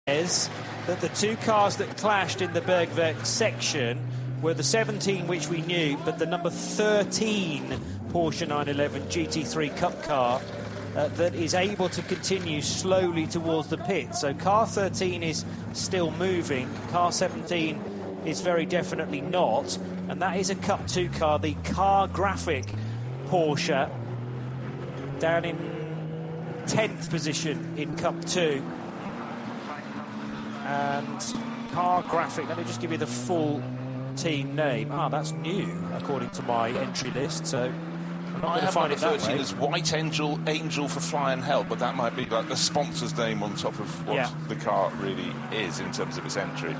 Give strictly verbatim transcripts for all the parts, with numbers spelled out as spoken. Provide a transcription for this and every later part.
is that the two cars that clashed in the Bergwerk section were the seventeen, which we knew, but the number thirteen Porsche nine eleven G T three Cup car uh, that is able to continue slowly towards the pit. So car thirteen is still moving, car seventeen is very definitely not, and that is a Cup two car, the Car Graphic Porsche, down in tenth position in Cup two. And Car Graphic, let me just give you the full team name. Ah, that's new, according to my entry list, so I'm not going to find it that way. As White Angel, Angel for Fly and Help, but that might be like the sponsor's name on top of what yeah. the car really is in terms of its entry.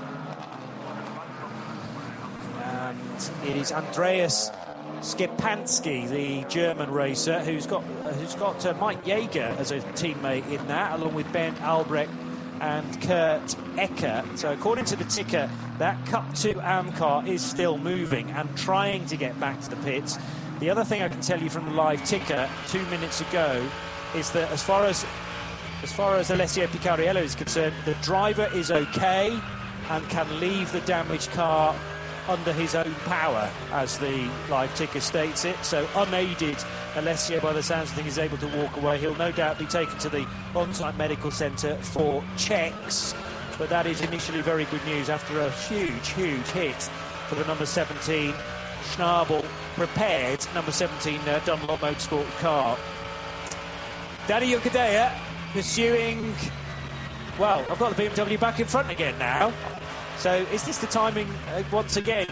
And it is Andreas Szepanski, the German racer, who's got uh, who's got uh, Mike Jaeger as a teammate in that, along with Ben Albrecht and Kurt Ecker. So according to the ticker, that Cup two A M car is still moving and trying to get back to the pits. The other thing I can tell you from the live ticker two minutes ago is that as far as as far as Alessio Picariello is concerned, the driver is okay and can leave the damaged car under his own power, as the live ticker states it. So unaided, Alessio, by the sounds of things, is able to walk away. He'll no doubt be taken to the on-site medical centre for checks, but that is initially very good news after a huge, huge hit for the number seventeen Schnabel prepared number seventeen uh, Dunlop Motorsport car. Danny Juncadella pursuing. Well, I've got the B M W back in front again now. So is this the timing, uh, once again,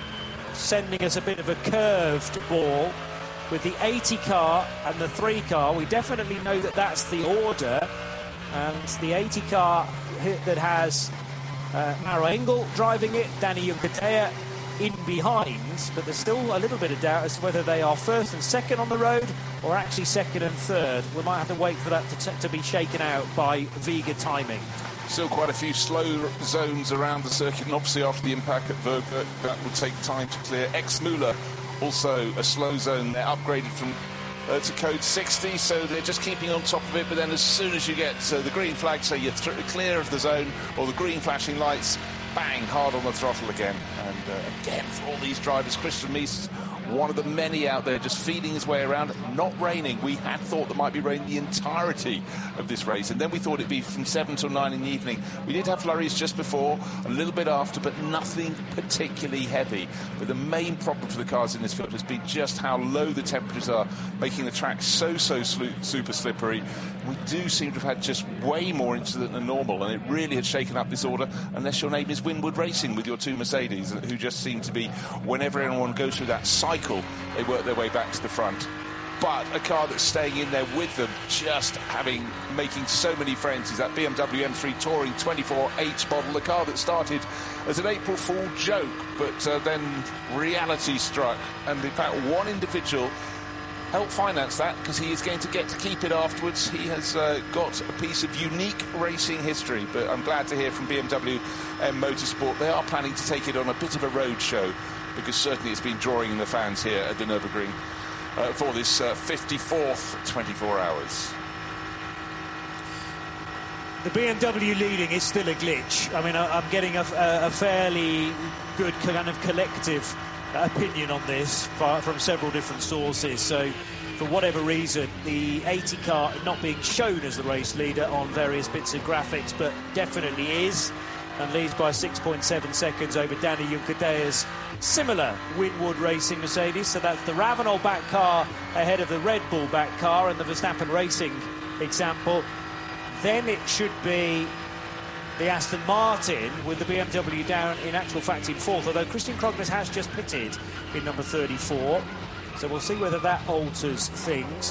sending us a bit of a curved ball with the eighty car and the three car? We definitely know that that's the order. And the eighty car that has uh, Maro Engel driving it, Danny Juncadella in behind, but there's still a little bit of doubt as to whether they are first and second on the road or actually second and third. We might have to wait for that to, t to be shaken out by Vega timing. Still quite a few slow zones around the circuit, and obviously after the impact at Bergwerk, that will take time to clear. Ex-Müller, also a slow zone. They're upgraded from uh, to code sixty, so they're just keeping on top of it, but then as soon as you get uh, the green flag, so you're clear of the zone, or the green flashing lights, bang, hard on the throttle again. And uh, again, for all these drivers, Christian Mies, one of the many out there just feeding his way around. Not raining. We had thought there might be rain the entirety of this race, and then we thought it'd be from seven till nine in the evening. We did have flurries just before, a little bit after, but nothing particularly heavy. But the main problem for the cars in this field has been just how low the temperatures are, making the track so, so super slippery. We do seem to have had just way more incident than normal, and it really had shaken up this order, unless your name is Winwood Racing with your two Mercedes, who just seem to be, whenever anyone goes through that cycle, they work their way back to the front. But a car that's staying in there with them, just having, making so many friends, is that B M W M three Touring twenty-four H model, the car that started as an April Fool joke, but uh, then reality struck, and in fact one individual helped finance that, because he is going to get to keep it afterwards. He has uh, got a piece of unique racing history, but I'm glad to hear from B M W M Motorsport they are planning to take it on a bit of a road show, because certainly it's been drawing in the fans here at the Nürburgring uh, for this uh, fifty-fourth twenty-four hours. The B M W leading is still a glitch. I mean, I, I'm getting a, a fairly good kind of collective opinion on this from several different sources. So for whatever reason, the eighty car not being shown as the race leader on various bits of graphics, but definitely is, and leads by six point seven seconds over Danny Juncadella's similar Winwood Racing Mercedes. So that's the Ravenel back car ahead of the Red Bull back car and the Verstappen Racing example. Then it should be the Aston Martin, with the B M W down in actual fact in fourth, although Christian Krognes has just pitted in number thirty-four, so we'll see whether that alters things.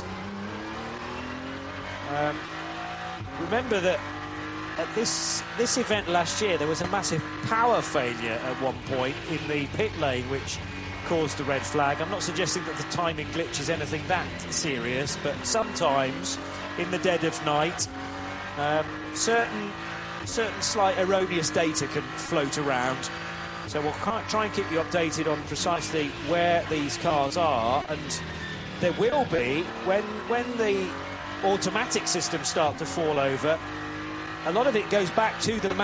Um, remember that at this this event last year there was a massive power failure at one point in the pit lane which caused a red flag. I'm not suggesting that the timing glitch is anything that serious, but sometimes in the dead of night um, certain certain slight erroneous data can float around. So we'll try and keep you updated on precisely where these cars are, and there will be, when when the automatic systems start to fall over, a lot of it goes back to the